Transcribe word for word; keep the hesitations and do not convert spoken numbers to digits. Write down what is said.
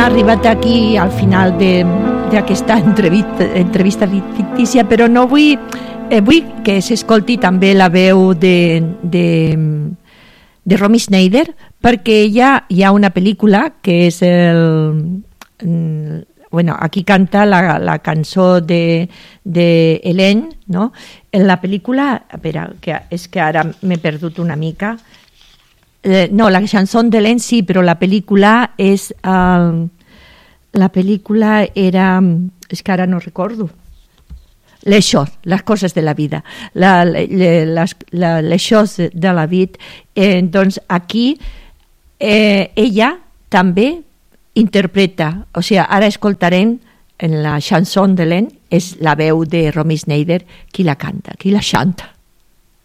arribat aquí al final d'aquesta entrevista, entrevista fictícia, però no vull, eh, vull que s'escolti també la veu de, de, de Romy Schneider, perquè ja hi ha una pel·lícula que és el... Bueno, aquí canta la, la cançó de, de Hélène, no? En la pel·lícula, a veure, que és que ara m'he perdut una mica. Eh, no, la cançó d'Hélène sí, però la pel·lícula és... Uh, la pel·lícula era... És que ara no recordo. Les choses, les coses de la vida. La, les, la, les choses de la vida. Eh, doncs aquí eh, ella també interpreta, o sigui, ara escoltarem en la chanson d'Hélène, és la veu de Romy Schneider qui la canta, qui la xanta.